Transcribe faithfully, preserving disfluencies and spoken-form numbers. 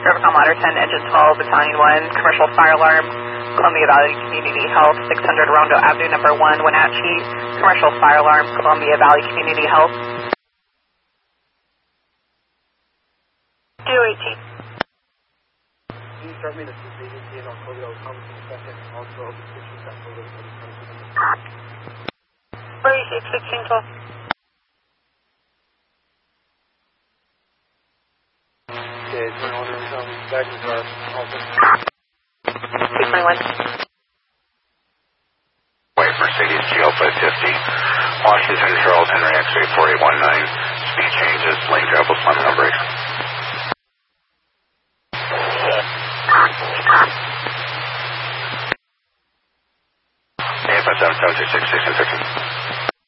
Rivercom Watterson, Engine twelve, Battalion one, Commercial Fire Alarm, Columbia Valley Community Health, six hundred Rondo Avenue, number one, Wenatchee, Commercial Fire Alarm, Columbia Valley Community Health. zero eighteen. Can you start me the agency and I'll call you out in a second. Also, I'll be switching that over to the thirty-six, sixteen, twelve. Okay, turn on and come back to the car. Also. two twenty-one. Wait, Mercedes G L five fifty, Washington, Charles Henry, X-ray four eight one nine, speed changes, lane travel, Slim